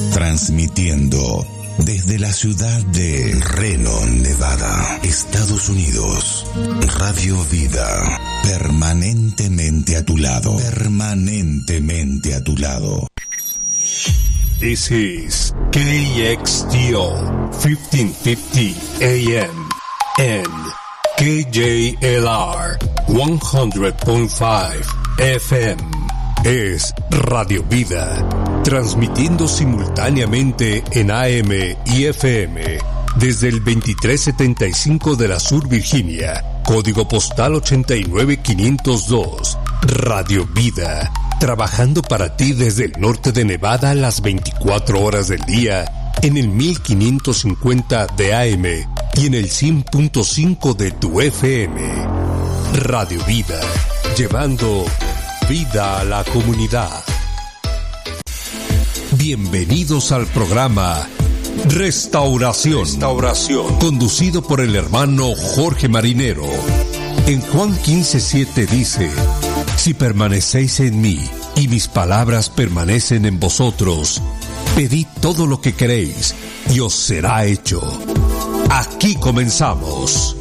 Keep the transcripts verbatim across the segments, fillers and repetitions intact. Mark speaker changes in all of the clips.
Speaker 1: Transmitiendo desde la ciudad de Reno, Nevada, Estados Unidos. Radio Vida, permanentemente a tu lado. Permanentemente a tu lado.
Speaker 2: This is K X D O fifteen fifty A M and K J L R one hundred point five F M. Es Radio Vida, transmitiendo simultáneamente en A M y F M desde el veintitrés setenta y cinco de la Sur Virginia, código postal ochenta y nueve quinientos dos. Radio Vida, trabajando para ti desde el norte de Nevada las veinticuatro horas del día en el mil quinientos cincuenta de A M y en el cien punto cinco de tu F M. Radio Vida, llevando vida a la comunidad. Bienvenidos al programa Restauración, Restauración, conducido por el hermano Jorge Marinero. En Juan quince siete dice: si permanecéis en mí y mis palabras permanecen en vosotros, pedid todo lo que queréis y os será hecho. Aquí comenzamos.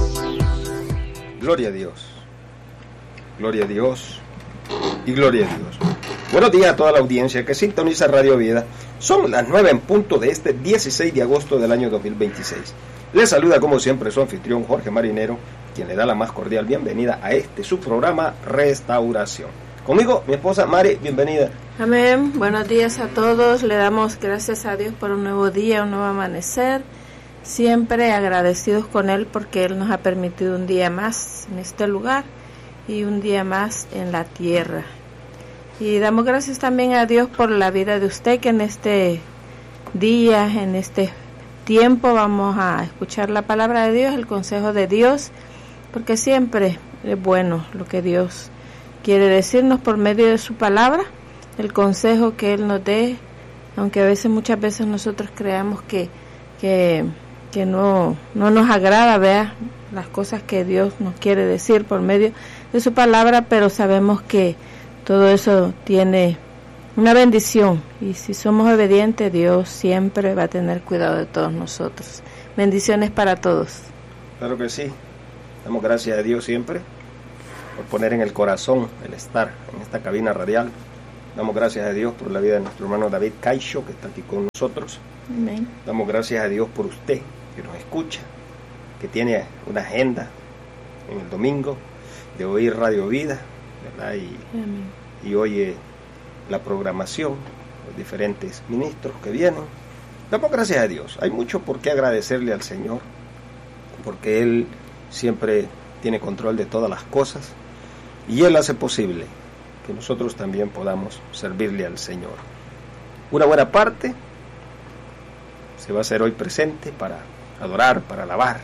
Speaker 3: Gloria a Dios. Gloria a Dios. Y gloria a Dios. Buenos días a toda la audiencia que sintoniza Radio Vida. Son las nueve en punto de este dieciséis de agosto del año dos mil veintiséis. Les saluda como siempre su anfitrión Jorge Marinero, quien le da la más cordial bienvenida a este su programa Restauración. Conmigo, mi esposa Mari, bienvenida.
Speaker 4: Amén. Buenos días a todos. Le damos gracias a Dios por un nuevo día, un nuevo amanecer. Siempre agradecidos con Él porque Él nos ha permitido un día más en este lugar y un día más en la tierra. Y damos gracias también a Dios por la vida de usted, que en este día, en este tiempo vamos a escuchar la palabra de Dios, el consejo de Dios, porque siempre es bueno lo que Dios quiere decirnos por medio de su palabra, el consejo que Él nos dé, aunque a veces, muchas veces nosotros creamos que, que, que no, no nos agrada, vea, las cosas que Dios nos quiere decir por medio de su palabra, pero sabemos que todo eso tiene una bendición, y si somos obedientes, Dios siempre va a tener cuidado de todos nosotros. Bendiciones para todos.
Speaker 3: Claro que sí. Damos gracias a Dios siempre por poner en el corazón el estar en esta cabina radial. Damos gracias a Dios por la vida de nuestro hermano David Caixo, que está aquí con nosotros.
Speaker 4: Amén.
Speaker 3: Damos gracias a Dios por usted, que nos escucha, que tiene una agenda en el domingo de oír Radio Vida, ¿verdad? Y, y oye la programación, los diferentes ministros que vienen. Damos gracias a Dios. Hay mucho por qué agradecerle al Señor, porque Él siempre tiene control de todas las cosas y Él hace posible que nosotros también podamos servirle al Señor. Una buena parte se va a hacer hoy presente para adorar, para alabar,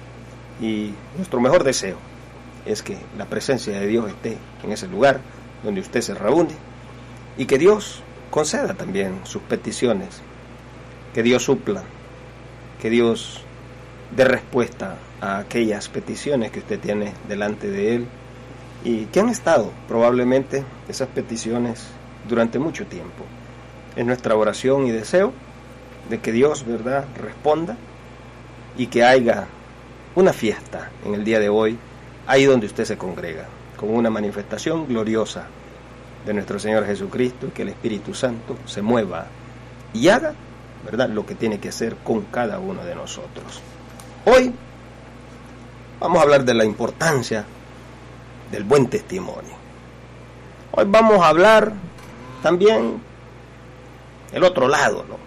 Speaker 3: y nuestro mejor deseo es que la presencia de Dios esté en ese lugar donde usted se reúne, y que Dios conceda también sus peticiones, que Dios supla, que Dios dé respuesta a aquellas peticiones que usted tiene delante de Él y que han estado probablemente esas peticiones durante mucho tiempo. Es nuestra oración y deseo de que Dios, ¿verdad?, responda y que haya una fiesta en el día de hoy, ahí donde usted se congrega, con una manifestación gloriosa de nuestro Señor Jesucristo, y que el Espíritu Santo se mueva y haga, ¿verdad?, lo que tiene que hacer con cada uno de nosotros. Hoy vamos a hablar de la importancia del buen testimonio. Hoy vamos a hablar también el otro lado, ¿no?,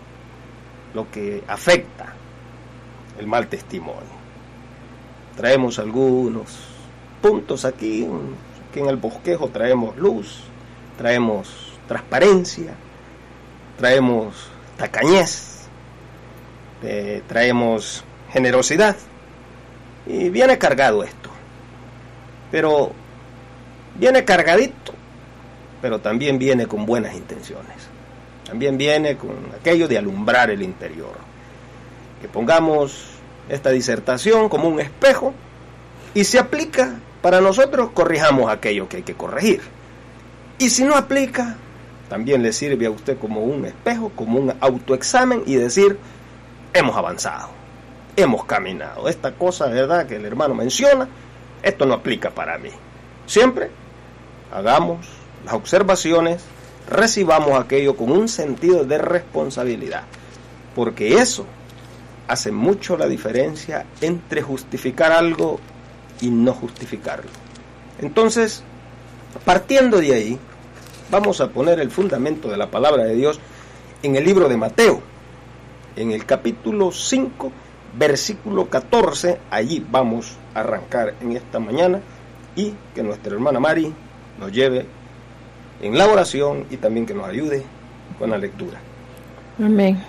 Speaker 3: lo que afecta el mal testimonio. Traemos algunos puntos aquí, aquí en el bosquejo traemos luz, traemos transparencia, traemos tacañez, eh, traemos generosidad, y viene cargado esto, pero viene cargadito, pero también viene con buenas intenciones, también viene con aquello de alumbrar el interior, que pongamos esta disertación como un espejo, y si aplica para nosotros, corrijamos aquello que hay que corregir, y si no aplica, también le sirve a usted como un espejo, como un autoexamen y decir, hemos avanzado, hemos caminado. Esta cosa, ¿verdad?, que el hermano menciona, esto no aplica para mí. Siempre hagamos las observaciones, recibamos aquello con un sentido de responsabilidad, porque eso hace mucho la diferencia entre justificar algo y no justificarlo. Entonces, partiendo de ahí, vamos a poner el fundamento de la palabra de Dios en el libro de Mateo, en el capítulo cinco, versículo catorce. Allí vamos a arrancar en esta mañana y que nuestra hermana Mari nos lleve en la oración y también que nos ayude con la lectura.
Speaker 4: Amén.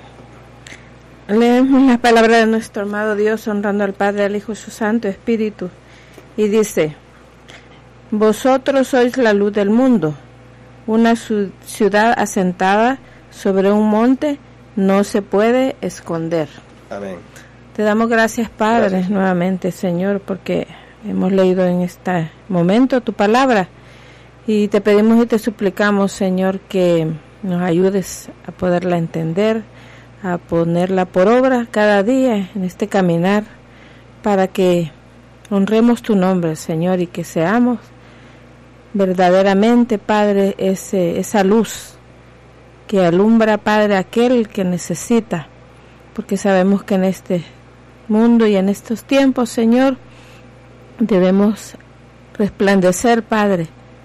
Speaker 4: Leemos la palabra de nuestro amado Dios, honrando al Padre, al Hijo y su Santo Espíritu, y dice: vosotros sois la luz del mundo. Una su- ciudad asentada sobre un monte no se puede esconder.
Speaker 3: Amén.
Speaker 4: Te damos gracias, Padre,
Speaker 3: Gracias.
Speaker 4: nuevamente, Señor, porque hemos leído en este momento tu palabra y te pedimos y te suplicamos, Señor, que nos ayudes a poderla entender, a ponerla por obra cada día en este caminar, para que honremos tu nombre, Señor, y que seamos verdaderamente, Padre, ese, esa luz que alumbra, Padre, aquel que necesita, porque sabemos que en este mundo y en estos tiempos, Señor, debemos resplandecer, Padre,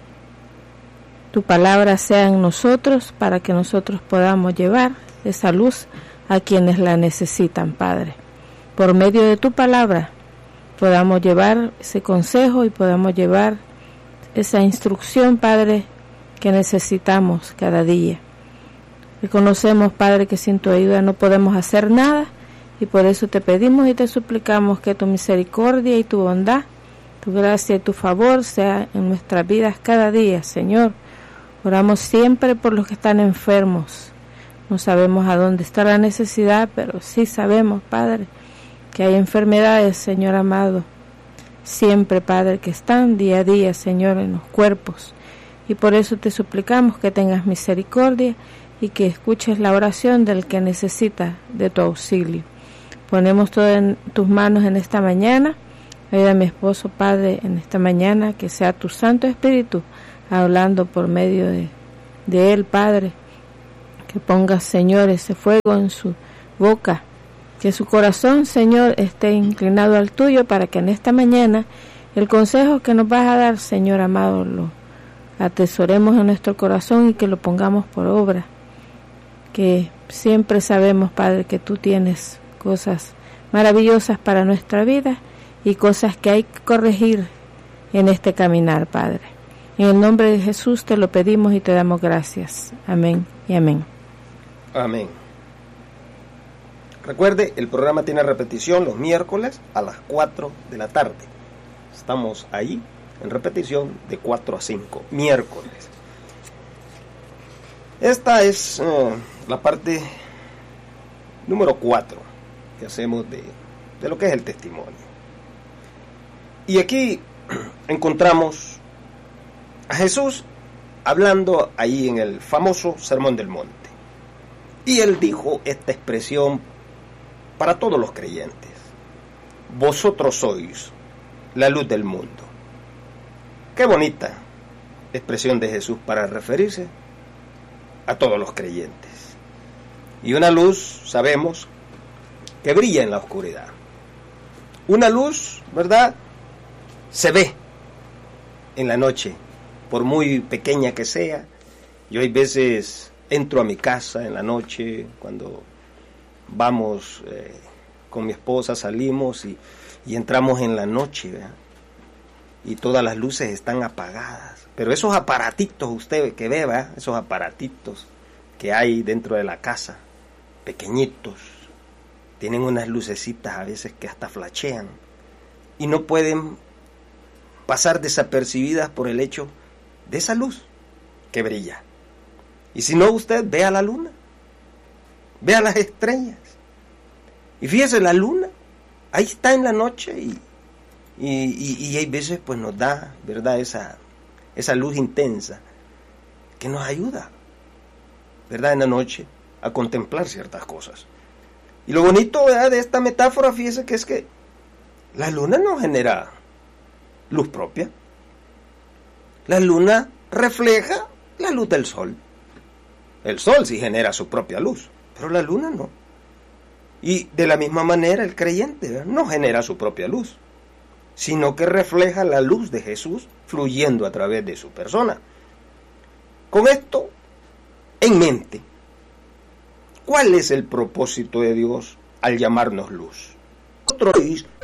Speaker 4: tu palabra sea en nosotros para que nosotros podamos llevar esa luz a quienes la necesitan, Padre. Por medio de tu palabra podamos llevar ese consejo y podamos llevar esa instrucción, Padre, que necesitamos cada día. Reconocemos, Padre, que sin tu ayuda no podemos hacer nada y por eso te pedimos y te suplicamos que tu misericordia y tu bondad, tu gracia y tu favor sea en nuestras vidas cada día, Señor. Oramos siempre por los que están enfermos. No sabemos a dónde está la necesidad, pero sí sabemos, Padre, que hay enfermedades, Señor amado, siempre, Padre, que están día a día, Señor, en los cuerpos. Y por eso te suplicamos que tengas misericordia y que escuches la oración del que necesita de tu auxilio. Ponemos todo en tus manos en esta mañana. Ayuda a mi esposo, Padre, en esta mañana, que sea tu Santo Espíritu hablando por medio de, de él, Padre. Que pongas, Señor, ese fuego en su boca, que su corazón, Señor, esté inclinado al tuyo, para que en esta mañana el consejo que nos vas a dar, Señor amado, lo atesoremos en nuestro corazón y que lo pongamos por obra. Que siempre sabemos, Padre, que tú tienes cosas maravillosas para nuestra vida y cosas que hay que corregir en este caminar, Padre. En el nombre de Jesús te lo pedimos y te damos gracias. Amén y amén.
Speaker 3: Amén. Recuerde, el programa tiene repetición los miércoles a las cuatro de la tarde. Estamos ahí en repetición de cuatro a cinco, miércoles. Esta es eh, la parte número cuatro que hacemos de, de lo que es el testimonio. Y aquí encontramos a Jesús hablando ahí en el famoso Sermón del Monte. Y él dijo esta expresión para todos los creyentes: vosotros sois la luz del mundo. Qué bonita expresión de Jesús para referirse a todos los creyentes. Y una luz, sabemos, que brilla en la oscuridad. Una luz, ¿verdad?, se ve en la noche, por muy pequeña que sea. Yo hay veces entro a mi casa en la noche, cuando vamos eh, con mi esposa, salimos y, y entramos en la noche, ¿verdad?, y todas las luces están apagadas. Pero esos aparatitos, usted que ve, ¿verdad?, esos aparatitos que hay dentro de la casa, pequeñitos, tienen unas lucecitas a veces que hasta flashean y no pueden pasar desapercibidas por el hecho de esa luz que brilla. Y si no, usted vea la luna, vea las estrellas, y fíjese, la luna ahí está en la noche y, y, y, y hay veces pues nos da, ¿verdad?, esa, esa luz intensa que nos ayuda ¿verdad?, en la noche a contemplar ciertas cosas. Y lo bonito, ¿verdad?, de esta metáfora, fíjese que es que la luna no genera luz propia. La luna refleja la luz del sol. El sol sí genera su propia luz, pero la luna no. Y de la misma manera el creyente, ¿verdad?, no genera su propia luz, sino que refleja la luz de Jesús fluyendo a través de su persona. Con esto en mente, ¿cuál es el propósito de Dios al llamarnos luz? Otro